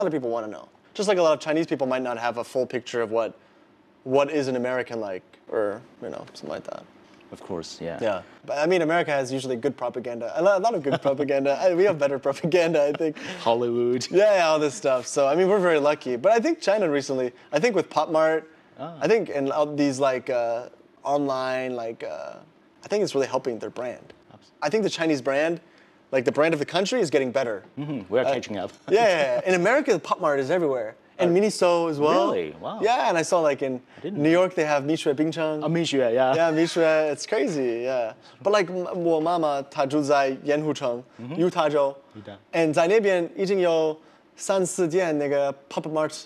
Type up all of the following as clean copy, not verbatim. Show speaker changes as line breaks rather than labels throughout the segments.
A lot of people want to know. Just like a lot of Chinese people might not have a full picture of what is an American like, or something like that.
Of course, yeah.
Yeah, but I mean, America has usually good propaganda. A lot of good propaganda. We have better propaganda, I think.
Hollywood.
Yeah, all this stuff. So I mean, we're very lucky. But I think China recently, I think with Pop Mart, I think in all these like online, like I think it's really helping their brand. I think the Chinese brand, like the brand of the country, is getting better.
Mm-hmm. We're catching up.
Yeah. In America, Pop Mart is everywhere. And Miniso as well.
Really? Wow.
Yeah, and I saw like in New York they have Mixue Bingcheng.
Oh, Mixue, yeah.
Yeah, Mixue, it's crazy, yeah. But like 我妈妈她住在盐湖城 Utah 州 and 在那边已经有3-4间那个 Pop Mart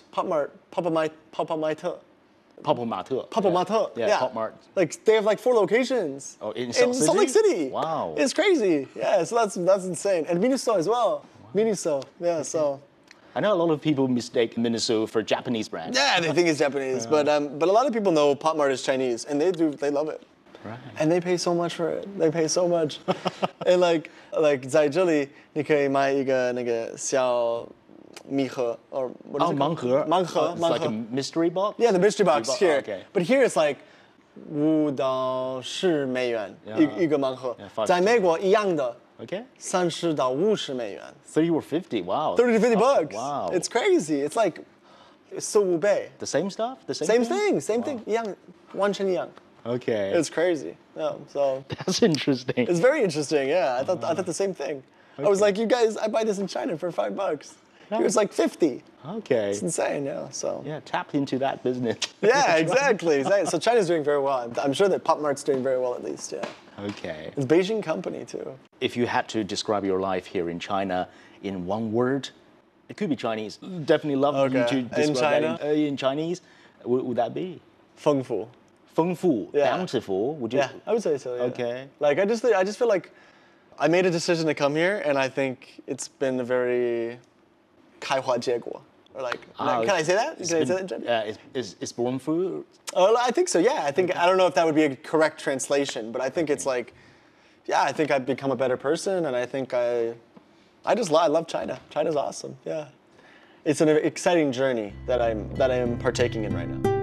Yeah, Pop Mart.
Like they have like 4 locations.
Oh, in
Salt Lake City.
Wow.
It's crazy. Yeah, so that's insane. And Miniso as well. Wow. Miniso, yeah, so.
I know a lot of people mistake Miniso for Japanese brand.
Yeah, they think it's Japanese, but a lot of people know Pop Mart is Chinese, and they love it.
Right.
And they pay so much for it. They pay so much. And like 在这里你可以买一个那个小米盒 or what is it called? 盲盒.
It's like a mystery box?
Yeah, the mystery box here.
Okay.
But here it's like $5到10美元 一个盲盒. 在美国一样的
Okay.
30到50美元.
30 or 50, wow.
30 to 50 bucks.
Wow.
It's crazy. It's like 15倍.
The same stuff? The
same thing. Same thing. 一样，完全一样.
Okay.
It's crazy. Yeah, so.
That's interesting.
It's very interesting, yeah. I thought the same thing. Okay. I was like, you guys, I buy this in China for $5. It was like 50.
Okay.
It's insane, yeah. So.
Yeah, tap into that business.
Yeah, exactly. So China's doing very well. I'm sure that Pop Mart's doing very well at least, yeah.
Okay.
It's a Beijing company too.
If you had to describe your life here in China in one word, it could be Chinese. Definitely love you to describe in Chinese. Would that be?
丰富.
丰富,
yeah.
Bountiful. Would you?
Yeah, I would say so. Yeah.
Okay.
Like I just feel like I made a decision to come here, and I think it's been a very 开花结果. Or like, can I say that? Can I say that in Chinese?
It's born fruit?
Oh, I think so, yeah. I don't know if that would be a correct translation, but I think it's like, yeah, I think I've become a better person, and I think I love China. China's awesome, yeah. It's an exciting journey that I am partaking in right now.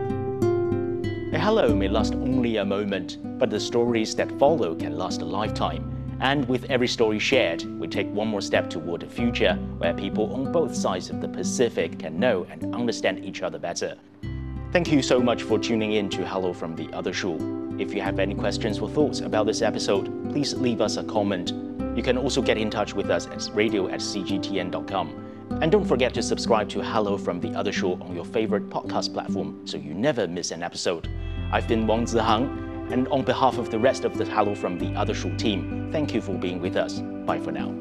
A hello may last only a moment, but the stories that follow can last a lifetime. And with every story shared, we take one more step toward a future where people on both sides of the Pacific can know and understand each other better. Thank you so much for tuning in to Hello from the Other Shore. If you have any questions or thoughts about this episode, please leave us a comment. You can also get in touch with us at radio@cgtn.com. And don't forget to subscribe to Hello from the Other Shore on your favorite podcast platform so you never miss an episode. I've been Wang Zihang, and on behalf of the rest of the Hello from the Other Shore team, thank you for being with us. Bye for now.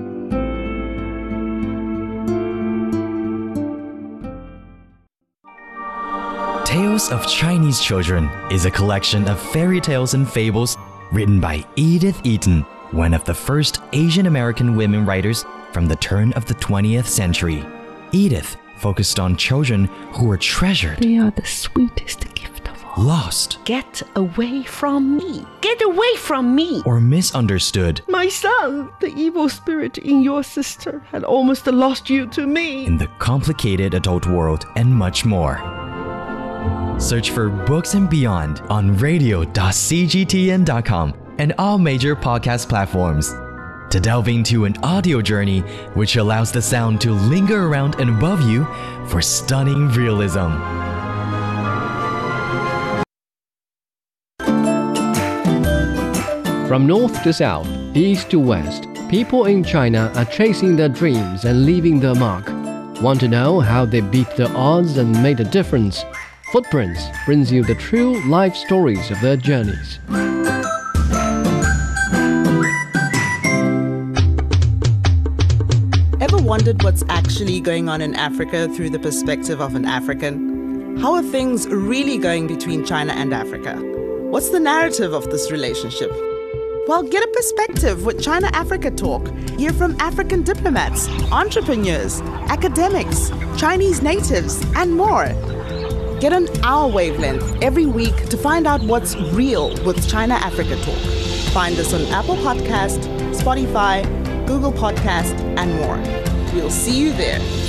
Tales of Chinese Children is a collection of fairy tales and fables written by Edith Eaton, one of the first Asian American women writers from the turn of the 20th century. Edith focused on children who were treasured.
They are the sweetest gift of all.
Lost.
Get away from me! Get away from me!
Or misunderstood.
My son, the evil spirit in your sister had almost lost you to me.
In the complicated adult world and much more. Search for Books and Beyond on radio.cgtn.com and all major podcast platforms to delve into an audio journey which allows the sound to linger around and above you for stunning realism.
From north to south, east to west, people in China are chasing their dreams and leaving their mark. Want to know how they beat the odds and made a difference? Footprints brings you the true life stories of their journeys.
Ever wondered what's actually going on in Africa through the perspective of an African? How are things really going between China and Africa? What's the narrative of this relationship? Well, get a perspective with China-Africa Talk. Hear from African diplomats, entrepreneurs, academics, Chinese natives, and more. Get on our wavelength every week to find out what's real with China-Africa Talk. Find us on Apple Podcast, Spotify, Google Podcast, and more. We'll see you there.